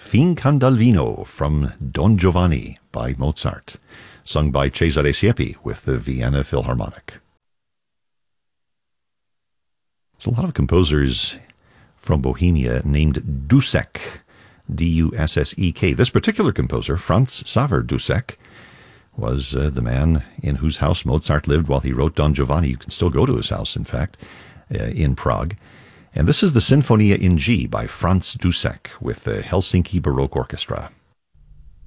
Fin Candalvino from Don Giovanni by Mozart, sung by Cesare Siepi with the Vienna Philharmonic. There's a lot of composers from Bohemia named Dussek, D-U-S-S-E-K. This particular composer, Franz Xaver Dussek, was the man in whose house Mozart lived while he wrote Don Giovanni. You can still go to his house, in fact, in Prague. And this is the Sinfonia in G by Franz Dussek with the Helsinki Baroque Orchestra.